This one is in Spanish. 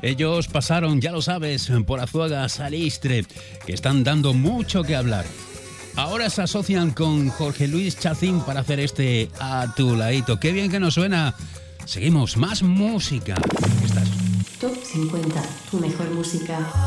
Ellos pasaron, ya lo sabes, por Azuaga, Salistre, que están dando mucho que hablar. Ahora se asocian con Jorge Luis Chacín para hacer este A tu ladito. ¡Qué bien que nos suena! Seguimos, más música. Top 50, tu mejor música.